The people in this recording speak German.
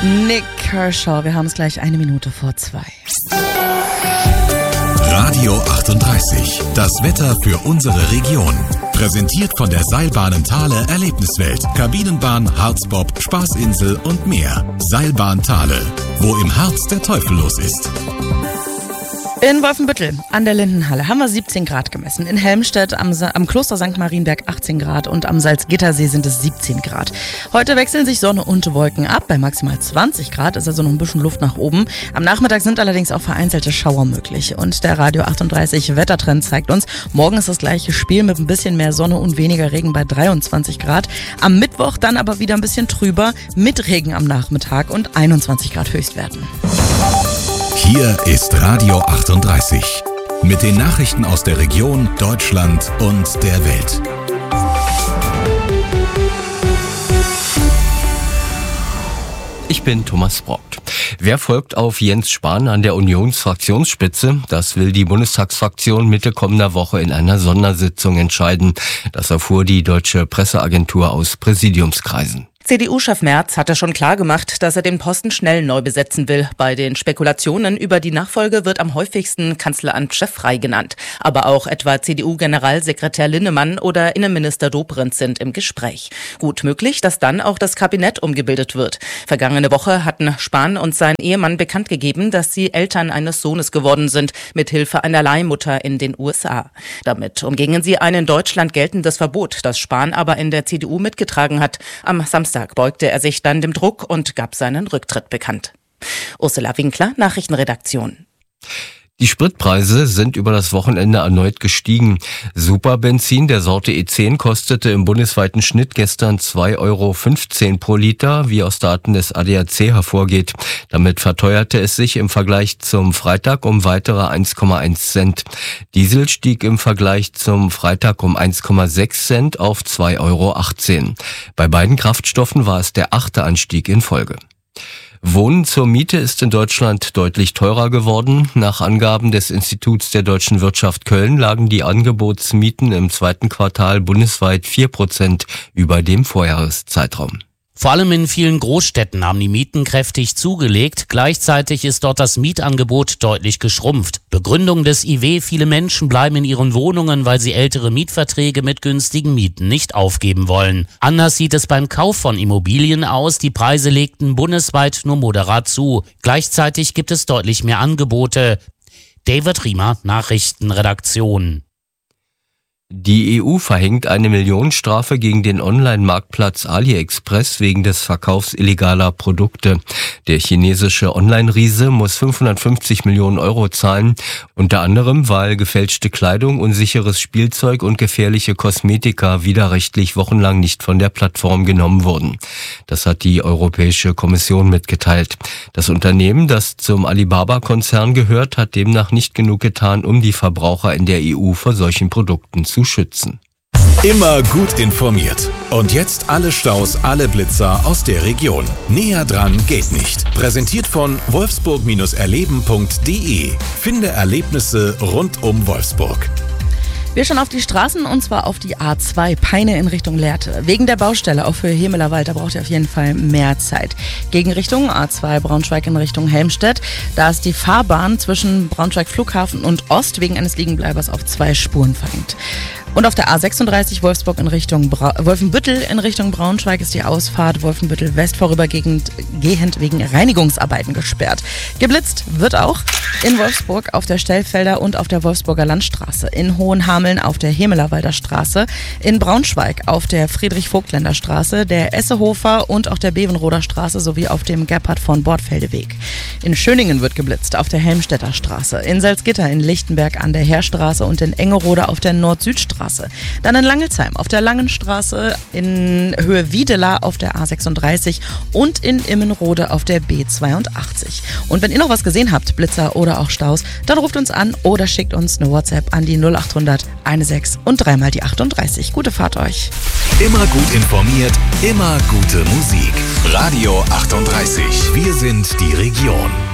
Nick Kershaw. Wir haben es gleich 1 Minute vor 2. Radio 38. Das Wetter für unsere Region. Präsentiert von der Seilbahnen Thale Erlebniswelt. Kabinenbahn, Harzbob, Spaßinsel und mehr. Seilbahn Thale. Wo im Harz der Teufel los ist. In Wolfenbüttel an der Lindenhalle haben wir 17 Grad gemessen. In Helmstedt am Kloster St. Marienberg 18 Grad und am Salzgittersee sind es 17 Grad. Heute wechseln sich Sonne und Wolken ab. Bei maximal 20 Grad ist also noch ein bisschen Luft nach oben. Am Nachmittag sind allerdings auch vereinzelte Schauer möglich. Und der Radio 38 Wettertrend zeigt uns, morgen ist das gleiche Spiel mit ein bisschen mehr Sonne und weniger Regen bei 23 Grad. Am Mittwoch dann aber wieder ein bisschen trüber mit Regen am Nachmittag und 21 Grad Höchstwerten. Hier ist Radio 38 mit den Nachrichten aus der Region, Deutschland und der Welt. Ich bin Thomas Brockt. Wer folgt auf Jens Spahn an der Unionsfraktionsspitze? Das will die Bundestagsfraktion Mitte kommender Woche in einer Sondersitzung entscheiden. Das erfuhr die Deutsche Presseagentur aus Präsidiumskreisen. CDU-Chef Merz hatte schon klargemacht, dass er den Posten schnell neu besetzen will. Bei den Spekulationen über die Nachfolge wird am häufigsten Kanzleramtschef Frey genannt. Aber auch etwa CDU-Generalsekretär Linnemann oder Innenminister Dobrindt sind im Gespräch. Gut möglich, dass dann auch das Kabinett umgebildet wird. Vergangene Woche hatten Spahn und sein Ehemann bekannt gegeben, dass sie Eltern eines Sohnes geworden sind, mit Hilfe einer Leihmutter in den USA. Damit umgingen sie ein in Deutschland geltendes Verbot, das Spahn aber in der CDU mitgetragen hat. Am Samstag beugte er sich dann dem Druck und gab seinen Rücktritt bekannt. Ursula Winkler, Nachrichtenredaktion. Die Spritpreise sind über das Wochenende erneut gestiegen. Superbenzin der Sorte E10 kostete im bundesweiten Schnitt gestern 2,15 € pro Liter, wie aus Daten des ADAC hervorgeht. Damit verteuerte es sich im Vergleich zum Freitag um weitere 1,1 Cent. Diesel stieg im Vergleich zum Freitag um 1,6 Cent auf 2,18 €. Bei beiden Kraftstoffen war es der 8. Anstieg in Folge. Wohnen zur Miete ist in Deutschland deutlich teurer geworden. Nach Angaben des Instituts der deutschen Wirtschaft Köln lagen die Angebotsmieten im 2. Quartal bundesweit 4% über dem Vorjahreszeitraum. Vor allem in vielen Großstädten haben die Mieten kräftig zugelegt. Gleichzeitig ist dort das Mietangebot deutlich geschrumpft. Begründung des IW: viele Menschen bleiben in ihren Wohnungen, weil sie ältere Mietverträge mit günstigen Mieten nicht aufgeben wollen. Anders sieht es beim Kauf von Immobilien aus. Die Preise legten bundesweit nur moderat zu. Gleichzeitig gibt es deutlich mehr Angebote. David Riemer, Nachrichtenredaktion. Die EU verhängt eine Millionenstrafe gegen den Online-Marktplatz AliExpress wegen des Verkaufs illegaler Produkte. Der chinesische Online-Riese muss 550 Millionen € zahlen, unter anderem, weil gefälschte Kleidung, unsicheres Spielzeug und gefährliche Kosmetika widerrechtlich wochenlang nicht von der Plattform genommen wurden. Das hat die Europäische Kommission mitgeteilt. Das Unternehmen, das zum Alibaba-Konzern gehört, hat demnach nicht genug getan, um die Verbraucher in der EU vor solchen Produkten zu schützen. Immer gut informiert. Und jetzt alle Staus, alle Blitzer aus der Region. Näher dran geht nicht. Präsentiert von wolfsburg-erleben.de. Finde Erlebnisse rund um Wolfsburg. Wir schauen auf die Straßen und zwar auf die A2 Peine in Richtung Lehrte. Wegen der Baustelle auf Höhe Hemelerwald, da braucht ihr auf jeden Fall mehr Zeit. Gegenrichtung A2 Braunschweig in Richtung Helmstedt. Da ist die Fahrbahn zwischen Braunschweig Flughafen und Ost wegen eines Liegenbleibers auf 2 Spuren verhängt. Und auf der A36 Wolfsburg in Richtung Wolfenbüttel in Richtung Braunschweig ist die Ausfahrt Wolfenbüttel West vorübergehend wegen Reinigungsarbeiten gesperrt. Geblitzt wird auch in Wolfsburg auf der Stellfelder und auf der Wolfsburger Landstraße, in Hohenhameln auf der Hemelerwalder Straße, in Braunschweig auf der Friedrich-Vogtländer Straße, der Essehofer und auch der Bevenroder Straße sowie auf dem Gebhard von Bordfeldeweg. In Schöningen wird geblitzt auf der Helmstedter Straße, in Salzgitter, in Lichtenberg an der Heerstraße und in Engerode auf der Nord-Süd-Straße. Dann in Langelsheim auf der Langenstraße, in Höhe Wiedela auf der A36 und in Immenrode auf der B82. Und wenn ihr noch was gesehen habt, Blitzer oder auch Staus, dann ruft uns an oder schickt uns eine WhatsApp an die 0800 16 und 3 die 38. Gute Fahrt euch. Immer gut informiert, immer gute Musik. Radio 38. Wir sind die Region.